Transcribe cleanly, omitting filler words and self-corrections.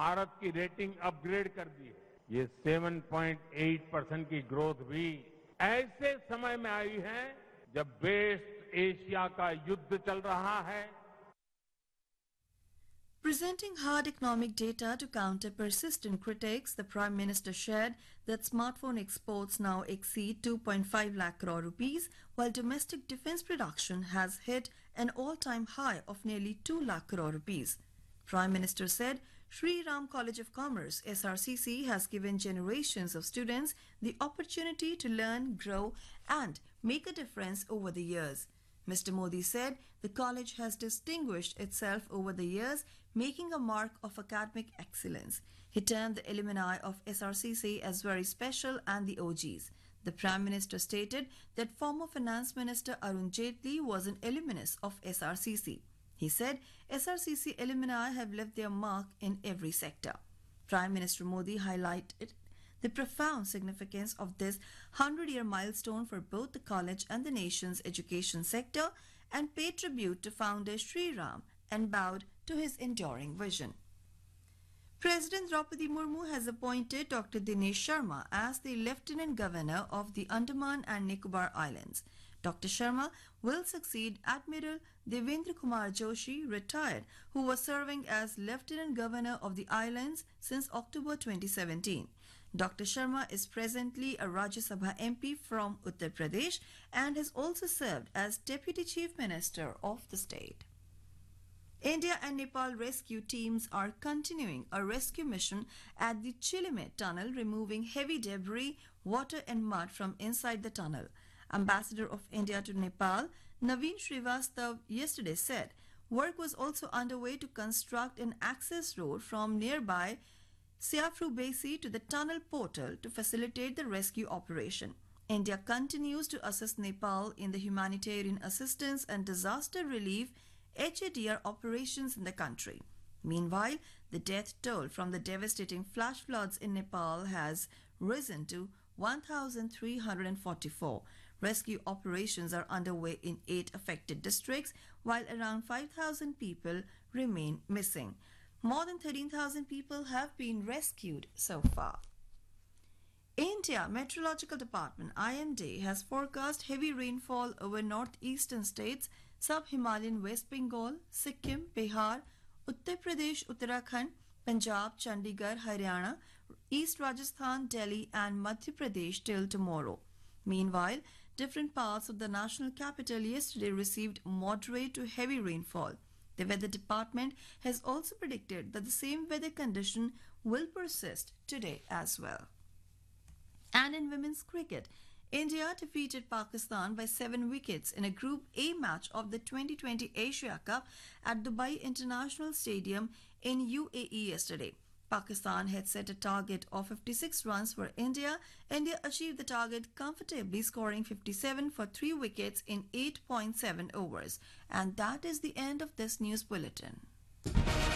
भारत की rating upgrade कर दी है। ये 7.8% की ग्रोथ भी ऐसे समय में आई है जब वेस्ट एशिया का युद्ध चल रहा है। Presenting hard economic data to counter persistent critics, the Prime Minister shared that smartphone exports now exceed 2.5 lakh crore rupees, while domestic defense production has hit an all-time high of nearly 2 lakh crore rupees. Prime Minister said Sri Ram College of Commerce (SRCC) has given generations of students the opportunity to learn, grow, and make a difference over the years. Mr. Modi said the college has distinguished itself over the years, making a mark of academic excellence. He termed the alumni of SRCC as very special and the OGs. The Prime Minister stated that former Finance Minister Arun Jaitley was an alumnus of SRCC. He said SRCC alumni have left their mark in every sector. Prime Minister Modi highlighted the profound significance of this 100-year milestone for both the college and the nation's education sector and paid tribute to founder Sri Ram and bowed to his enduring vision. President Draupadi Murmu has appointed Dr. Dinesh Sharma as the Lieutenant Governor of the Andaman and Nicobar Islands. Dr. Sharma will succeed Admiral Devendra Kumar Joshi, retired, who was serving as Lieutenant Governor of the islands since October 2017. Dr. Sharma is presently a Rajya Sabha MP from Uttar Pradesh and has also served as Deputy Chief Minister of the state. India and Nepal rescue teams are continuing a rescue mission at the Chilimet tunnel, removing heavy debris, water and mud from inside the tunnel. Ambassador of India to Nepal, Naveen Srivastav, yesterday said work was also underway to construct an access road from nearby Siafru Basi to the tunnel portal to facilitate the rescue operation. India continues to assist Nepal in the humanitarian assistance and disaster relief HADR operations in the country. Meanwhile, the death toll from the devastating flash floods in Nepal has risen to 1,344. Rescue operations are underway in 8 affected districts, while around 5,000 people remain missing. More than 13,000 people have been rescued so far. India Meteorological Department IMD has forecast heavy rainfall over northeastern states, sub-Himalayan West Bengal, Sikkim, Bihar, Uttar Pradesh, Uttarakhand, Punjab, Chandigarh, Haryana, East Rajasthan, Delhi and Madhya Pradesh till tomorrow. Meanwhile, different parts of the national capital yesterday received moderate to heavy rainfall. The Weather Department has also predicted that the same weather condition will persist today as well. And in women's cricket, India defeated Pakistan by 7 wickets in a Group A match of the 2020 Asia Cup at Dubai International Stadium in UAE yesterday. Pakistan had set a target of 56 runs for India. India achieved the target comfortably, scoring 57 for 3 wickets in 8.7 overs. And that is the end of this news bulletin.